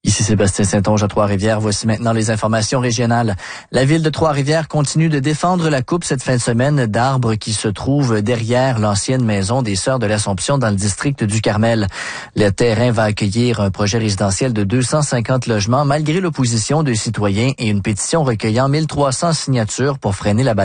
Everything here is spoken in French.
Ici Sébastien Saint-Onge à Trois-Rivières. Voici maintenant les informations régionales. La ville de Trois-Rivières continue de défendre la coupe cette fin de semaine d'arbres qui se trouvent derrière l'ancienne maison des Sœurs de l'Assomption dans le district du Carmel. Le terrain va accueillir un projet résidentiel de 250 logements malgré l'opposition de citoyens et une pétition recueillant 1300 signatures pour freiner la